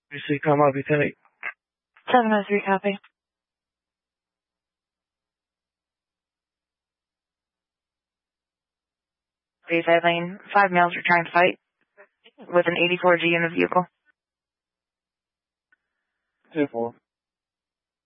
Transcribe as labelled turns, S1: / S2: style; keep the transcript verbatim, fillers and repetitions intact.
S1: Obviously, come up, Lieutenant.
S2: seven oh three, copy. Bayside Lane, five males are trying to fight with an eighty-four G in the vehicle.
S1: ten four.